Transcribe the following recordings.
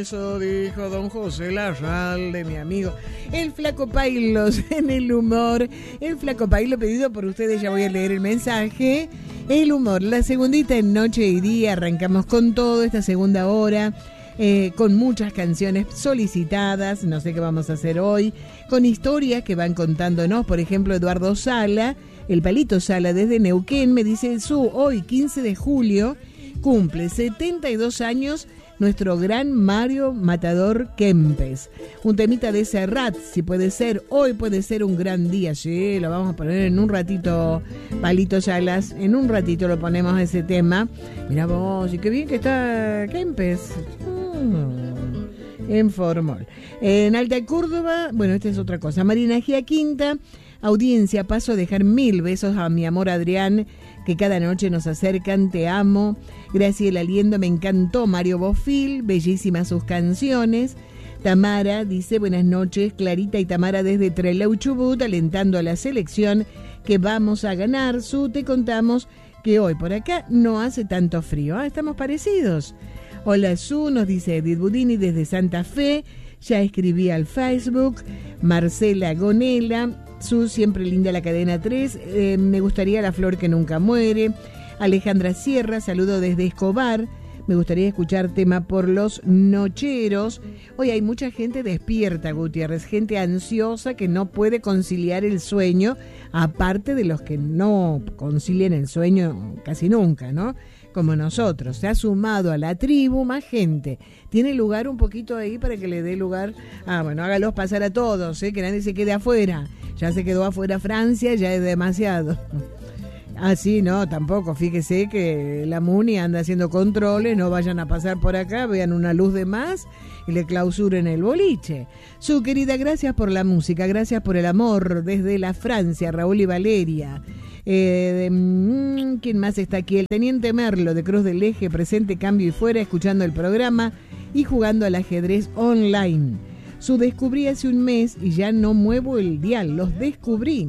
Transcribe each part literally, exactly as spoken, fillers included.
Eso dijo don José Larralde, mi amigo. El Flaco Pailos en el humor. El Flaco Pailos pedido por ustedes, ya voy a leer el mensaje. El humor, la segundita en Noche y Día. Arrancamos con todo esta segunda hora. Eh, con muchas canciones solicitadas, no sé qué vamos a hacer hoy, con historias que van contándonos. Por ejemplo, Eduardo Sala, el Palito Sala desde Neuquén, me dice: su, hoy quince de julio cumple setenta y dos años nuestro gran Mario Matador Kempes. Un temita de Serrat, si puede ser, hoy puede ser un gran día. Sí, lo vamos a poner en un ratito, Palito Salas, en un ratito lo ponemos ese tema. Mirá vos, y qué bien que está Kempes. Hmm, en Formol. En Alta Córdoba, bueno, esta es otra cosa. Marina Gia Quinta, audiencia, paso a dejar mil besos a mi amor Adrián, que cada noche nos acercan, te amo. Graciela Liendo, me encantó Mario Bofil, bellísimas sus canciones. Tamara dice: buenas noches, Clarita y Tamara desde Trelew, Chubut, alentando a la selección que vamos a ganar. Su, te contamos que hoy por acá no hace tanto frío. Ah, estamos parecidos. Hola Su, nos dice Edith Budini desde Santa Fe. Ya escribí al Facebook. Marcela Gonela, Su, siempre linda la cadena tres. Eh, me gustaría la flor que nunca muere. Alejandra Sierra, saludo desde Escobar. Me gustaría escuchar tema por los nocheros. Hoy hay mucha gente despierta, Gutiérrez, gente ansiosa que no puede conciliar el sueño, aparte de los que no concilian el sueño casi nunca, ¿no? Como nosotros. Se ha sumado a la tribu más gente. Tiene lugar un poquito ahí para que le dé lugar. Ah, bueno, hágalos pasar a todos, ¿eh? Que nadie se quede afuera. Ya se quedó afuera Francia, ya es demasiado. Ah, sí, no, tampoco. Fíjese que la MUNI anda haciendo controles, no vayan a pasar por acá, vean una luz de más y le clausuren el boliche. Su querida, gracias por la música, gracias por el amor desde la Francia, Raúl y Valeria. Eh, de, mmm, ¿quién más está aquí? El Teniente Merlo de Cruz del Eje, presente, cambio y fuera, escuchando el programa y jugando al ajedrez online. Su, descubrí hace un mes y ya no muevo el dial, los descubrí.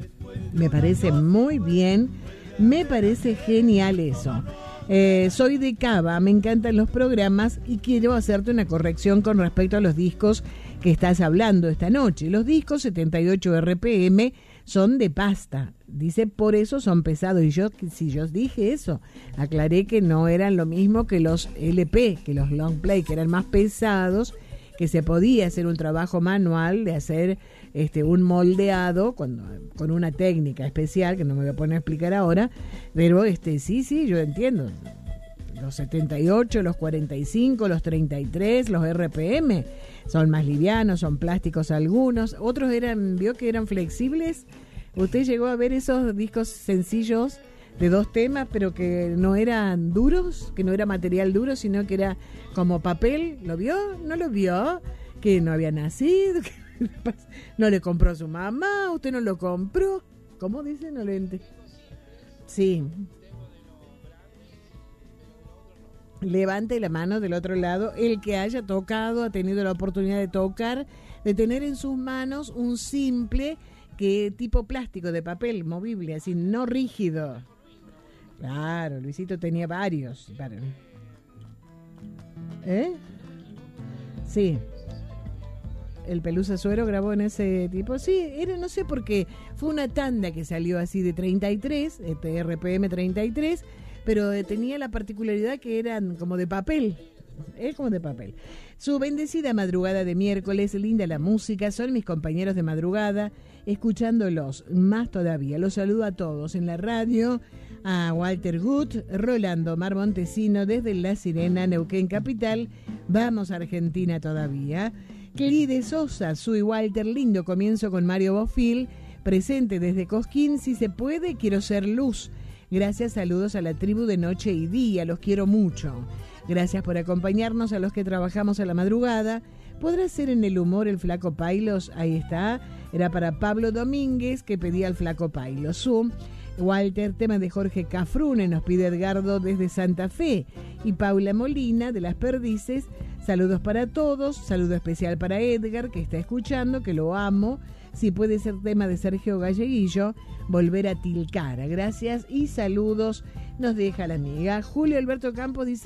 Me parece muy bien, me parece genial eso. Eh, soy de Cava, me encantan los programas y quiero hacerte una corrección con respecto a los discos que estás hablando esta noche. Los discos setenta y ocho R P M son de pasta, dice, por eso son pesados. Y yo, si yo dije eso, aclaré que no eran lo mismo que los L P, que los long play, que eran más pesados, que se podía hacer un trabajo manual de hacer este un moldeado cuando, con una técnica especial que no me voy a poner a explicar ahora, pero este sí, sí, yo entiendo. Los setenta y ocho, los cuarenta y cinco, los treinta y tres, los R P M son más livianos, son plásticos algunos, otros eran, vio que eran flexibles. ¿Usted llegó a ver esos discos sencillos de dos temas, pero que no eran duros, que no era material duro, sino que era como papel? ¿Lo vio? ¿No lo vio? Que no había nacido, que no le compró a su mamá, usted no lo compró. ¿Cómo dice? No lo entiendo. Sí. Levante la mano del otro lado el que haya tocado, ha tenido la oportunidad de tocar, de tener en sus manos un simple que tipo plástico de papel movible, así no rígido. Claro, Luisito tenía varios. ¿Eh? Sí. El Pelusa Suero grabó en ese tipo. Sí, era, no sé por qué. Fue una tanda que salió así de treinta y tres, este R P M treinta y tres, pero eh, tenía la particularidad que eran como de papel. Es como de papel. Su bendecida madrugada de miércoles, linda la música, son mis compañeros de madrugada, escuchándolos más todavía. Los saludo a todos en la radio, a Walter Gut, Rolando Mar Montesino desde La Sirena, Neuquén Capital. Vamos a Argentina todavía. Clide Sosa, Su y Walter, lindo comienzo con Mario Bofil, presente desde Cosquín, si se puede, quiero ser luz. Gracias, saludos a la tribu de Noche y Día, los quiero mucho. Gracias por acompañarnos a los que trabajamos a la madrugada. ¿Podrá ser en el humor el Flaco Pailos? Ahí está. Era para Pablo Domínguez, que pedía al Flaco Pailos. Zoom. Walter, tema de Jorge Cafrune, nos pide Edgardo desde Santa Fe. Y Paula Molina, de Las Perdices. Saludos para todos. Saludo especial para Edgar, que está escuchando, que lo amo. Si puede ser tema de Sergio Galleguillo, Volver a Tilcara. Gracias y saludos. Nos deja la amiga. Julio Alberto Campos dice: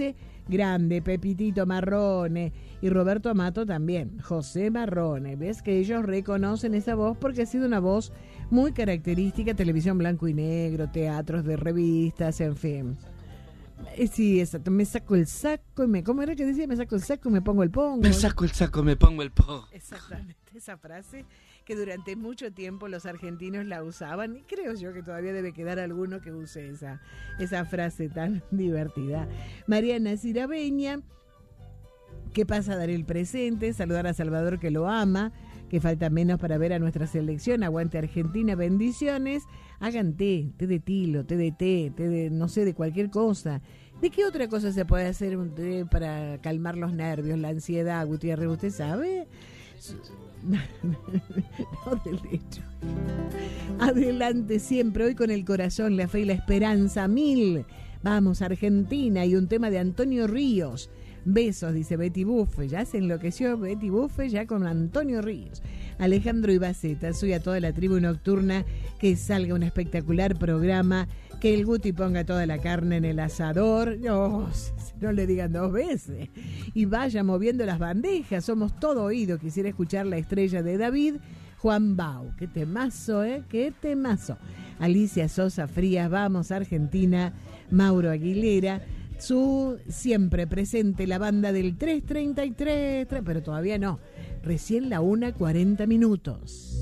grande, Pepitito Marrone y Roberto Amato también, José Marrone. ¿Ves que ellos reconocen esa voz porque ha sido una voz muy característica, televisión blanco y negro, teatros de revistas, en fin. Eh, sí, exacto, me saco el saco y me... ¿Cómo era que decía? Me saco el saco y me pongo el pongo. Me saco el saco, me pongo el pongo. Exactamente, esa frase que durante mucho tiempo los argentinos la usaban y creo yo que todavía debe quedar alguno que use esa, esa frase tan divertida. Mariana Cirabeña, ¿qué pasa? Dar el presente, saludar a Salvador que lo ama, que falta menos para ver a nuestra selección, aguante Argentina, bendiciones, hagan té, té de tilo, té de té, té de no sé, de cualquier cosa. ¿De qué otra cosa se puede hacer un té para calmar los nervios, la ansiedad, Gutiérrez? ¿Usted sabe? No, del hecho. Adelante siempre, hoy con el corazón, la fe y la esperanza mil. Vamos, Argentina, y un tema de Antonio Ríos. Besos, dice Betty Buffe. Ya se enloqueció Betty Buffe ya con Antonio Ríos. Alejandro Ibaceta, soy a toda la tribu nocturna, que salga un espectacular programa, que el Guti ponga toda la carne en el asador, no, no le digan dos veces, y vaya moviendo las bandejas, somos todo oído. Quisiera escuchar La estrella de David, Juan Bau. Qué temazo, ¿eh? Qué temazo. Alicia Sosa Frías, vamos Argentina. Mauro Aguilera, su siempre presente la banda del tres treinta y tres, pero todavía no, recién la una cuarenta minutos.